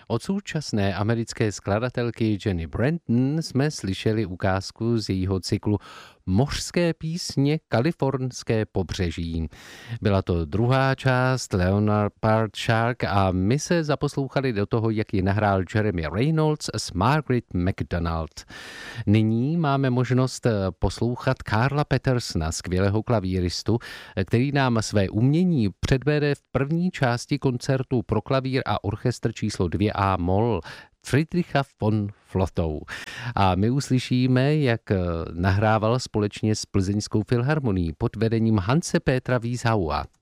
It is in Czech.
Od současné americké skladatelky Jenny Brandon jsme slyšeli ukázku z jejího cyklu Mořské písně Kalifornské pobřeží. Byla to druhá část Leonard Part Shark a my se zaposlouchali do toho, jak ji nahrál Jeremy Reynolds s Margaret McDonald. Nyní máme možnost poslouchat Karla Petersona, skvělého klavíristu, který nám své umění předvede v první části koncertu pro klavír a orchestr číslo 2A moll Friedricha von Flotow. A my uslyšíme, jak nahrával společně s Plzeňskou filharmonií pod vedením Hanse Petra Wiesaua.